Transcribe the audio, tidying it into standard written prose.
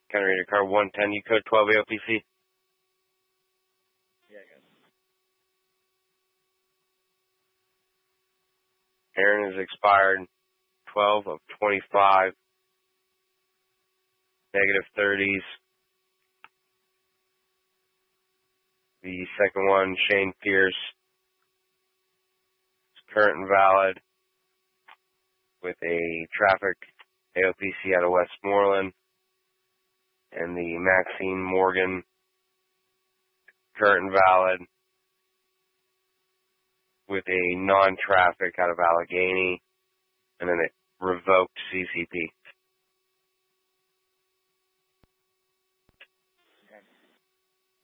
County Rated Car 110, U code 12 AOPC. Yeah, I got it. Aaron is expired 12 of 25, negative 30s. The second one, Shane Pierce, is current and valid with a traffic AOPC out of Westmoreland. And the Maxine Morgan, current and valid with a non-traffic out of Allegheny, and then it revoked CCP.